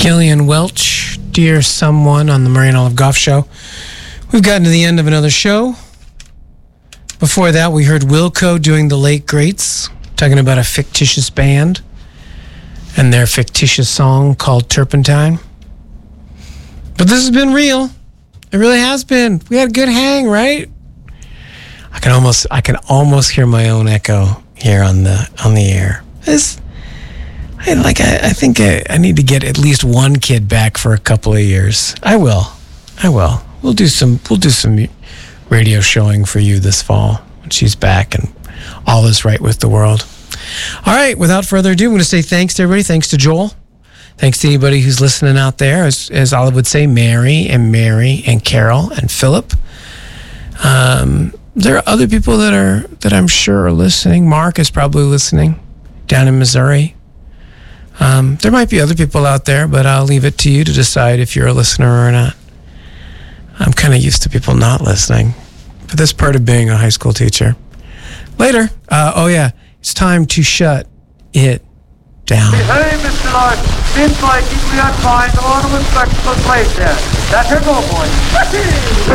Gillian Welch, Dear Someone on the Murray and Olive Goff Show. We've gotten to the end of another show. Before that, we heard Wilco doing The Late Greats, talking about a fictitious band and their fictitious song called Turpentine. But this has been real. It really has been. We had a good hang, right? I can almost hear my own echo here on the air. I think I need to get at least one kid back for a couple of years. I will. We'll do some radio showing for you this fall when she's back and all is right with the world. All right, without further ado, I'm going to say thanks to everybody. Thanks to Joel. Thanks to anybody who's listening out there. As Olive would say, Mary and Carol and Philip. There are other people that I'm sure are listening. Mark is probably listening down in Missouri. There might be other people out there, but I'll leave it to you to decide if you're a listener or not. I'm kind of used to people not listening, but that's part of being a high school teacher. Later. It's time to shut it down. Hey, Mr. Lord, seems like we are trying to order a spectacle place there. That's her go, boy.